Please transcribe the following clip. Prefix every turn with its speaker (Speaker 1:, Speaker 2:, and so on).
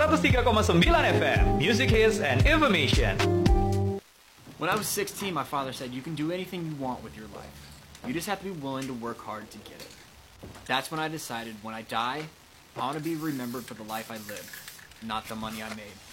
Speaker 1: 103,9 FM, Music Hits and Information.
Speaker 2: When I was 16, my father said, you can do anything you want with your life. You just have to be willing to work hard to get it. That's when I decided, when I die, I want to be remembered for the life I lived, not the money I made.